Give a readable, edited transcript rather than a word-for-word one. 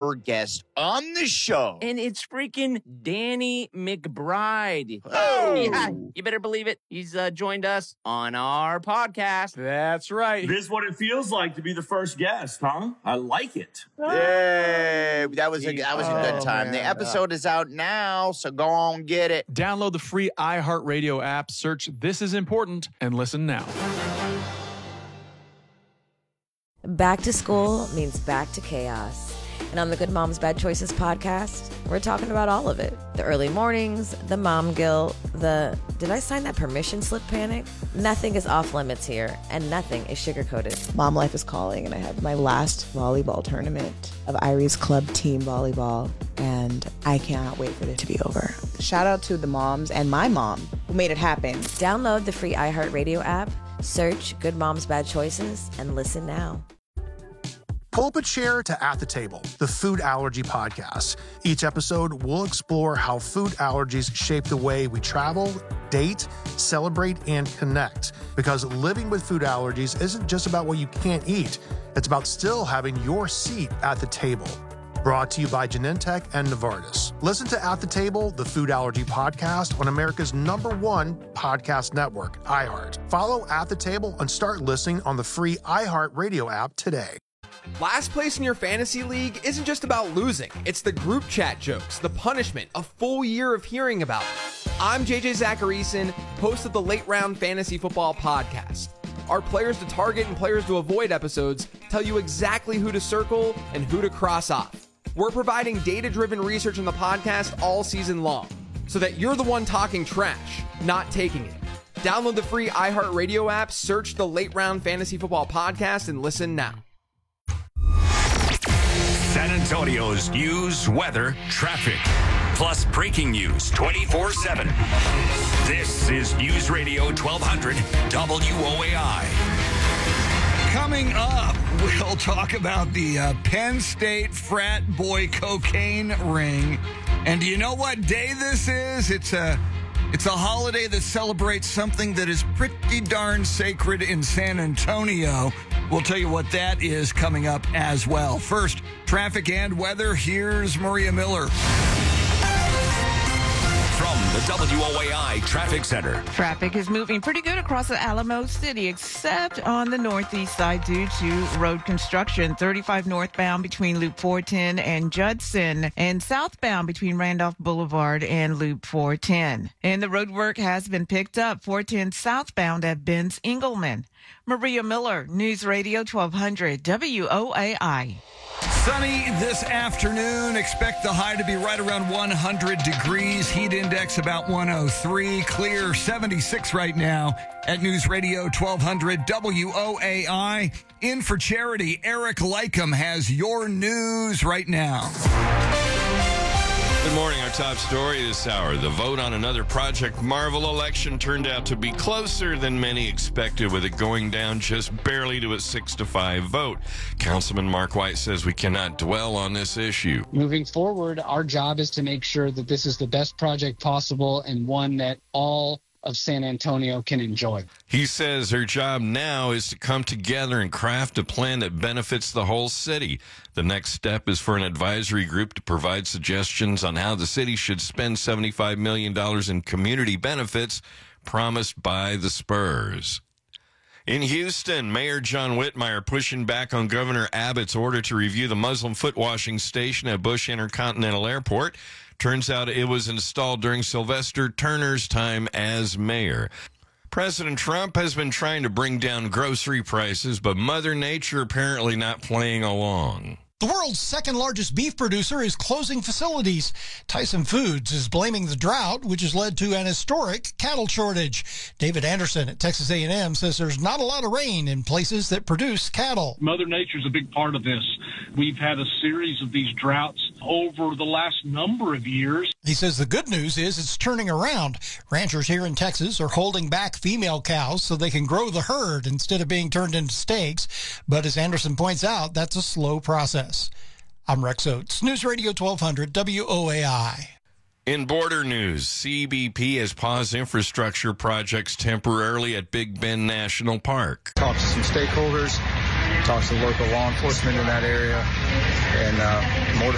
ever guest on the show. And it's freaking Danny McBride. Oh. Yeah, you better believe it. He's joined us on our podcast. That's right. This is what it feels like to be the first guest, huh? I like it. Yay. That was a good time. Man. The episode is out now, so go on, get it. Download the free iHeartRadio app, search This Is Important, and listen now. Back to school means back to chaos. And on the Good Moms Bad Choices podcast, we're talking about all of it. The early mornings, the mom guilt, the did I sign that permission slip panic? Nothing is off limits here, and nothing is sugar-coated. Mom life is calling, and I have my last volleyball tournament of Irie's club team volleyball, and I cannot wait for it to be over. Shout out to the moms and my mom who made it happen. Download the free iHeartRadio app, search Good Moms Bad Choices, and listen now. Pull up a chair to At the Table, the food allergy podcast. Each episode, we'll explore how food allergies shape the way we travel, date, celebrate, and connect. Because living with food allergies isn't just about what you can't eat. It's about still having your seat at the table. Brought to you by Genentech and Novartis. Listen to At the Table, the food allergy podcast on America's #1 podcast network, iHeart. Follow At the Table and start listening on the free iHeart Radio app today. Last place in your fantasy league isn't just about losing. It's the group chat jokes, the punishment, a full year of hearing about it. I'm JJ Zacharyson, host of the Late Round Fantasy Football Podcast. Our Players to Target and Players to Avoid episodes tell you exactly who to circle and who to cross off. We're providing data-driven research in the podcast all season long, so that you're the one talking trash, not taking it. Download the free iHeartRadio app, search the Late Round Fantasy Football Podcast, and listen now. San Antonio's news, weather, traffic, plus breaking news 24/7. This is News Radio 1200 WOAI. Coming up, we'll talk about the Penn State frat boy cocaine ring. And do you know what day this is? It's a holiday that celebrates something that is pretty darn sacred in San Antonio. We'll tell you what that is coming up as well. First, traffic and weather. Here's Maria Miller. From the WOAI Traffic Center. Traffic is moving pretty good across the Alamo City, except on the northeast side due to road construction. 35 northbound between Loop 410 and Judson, and southbound between Randolph Boulevard and Loop 410. And the road work has been picked up. 410 southbound at Benz Engelman. Maria Miller, News Radio 1200 WOAI. Sunny this afternoon. Expect the high to be right around 100 degrees. Heat index about 103. Clear 76 right now at News Radio 1200 WOAI. In for charity, Eric Lycum has your news right now. Good morning. Our top story this hour. The vote on another Project Marvel election turned out to be closer than many expected, with it going down just barely to a 6-5 vote. Councilman Mark White says we cannot dwell on this issue. Moving forward, our job is to make sure that this is the best project possible and one that all of San Antonio can enjoy. He says her job now is to come together and craft a plan that benefits the whole city. The next step is for an advisory group to provide suggestions on how the city should spend $75 million in community benefits promised by the Spurs. In Houston, Mayor John Whitmire pushing back on Governor Abbott's order to review the Muslim foot washing station at Bush Intercontinental Airport. Turns out it was installed during Sylvester Turner's time as mayor. President Trump has been trying to bring down grocery prices, but Mother Nature apparently not playing along. The world's second largest beef producer is closing facilities. Tyson Foods is blaming the drought, which has led to an historic cattle shortage. David Anderson at Texas A&M says there's not a lot of rain in places that produce cattle. Mother Nature's a big part of this. We've had a series of these droughts over the last number of years. He says the good news is it's turning around. Ranchers here in Texas are holding back female cows so they can grow the herd instead of being turned into steaks. But as Anderson points out, that's a slow process. I'm Rex Oates, News Radio 1200 WOAI. In border news, CBP has paused infrastructure projects temporarily at Big Bend National Park. Talked to some stakeholders, talked to local law enforcement in that area, and